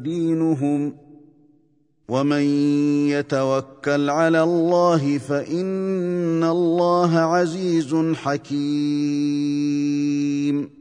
دينهم ومن يتوكل على الله فإن الله عزيز حكيم.